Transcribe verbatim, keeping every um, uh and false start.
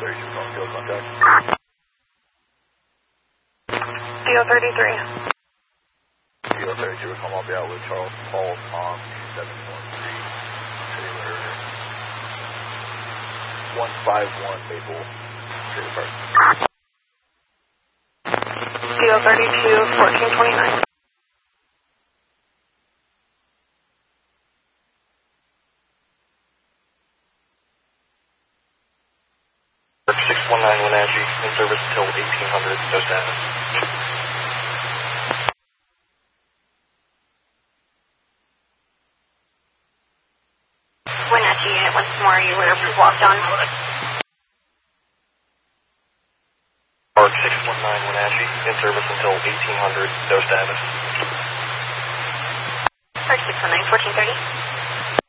thirty-two, calling field contact. D O thirty-three. D O thirty-two, we're coming up out with Charles Paul Tom seven one three trailer one five one Maple trailer park. D O thirty-two, fourteen twenty-nine. six one nine Wenatchee, in service until eighteen hundred, no status. Wenatchee unit, once more, you were walked on. Park six one nine Wenatchee, in service until eighteen hundred, no status. Park six one nine, fourteen thirty.